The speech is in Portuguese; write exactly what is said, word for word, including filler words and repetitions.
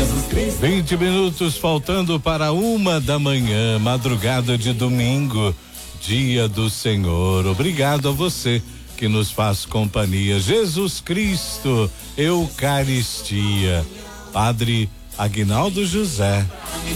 vinte minutos faltando para uma da manhã, madrugada de domingo, dia do Senhor. Obrigado a você que nos faz companhia. Jesus Cristo, Eucaristia. Padre Aguinaldo José.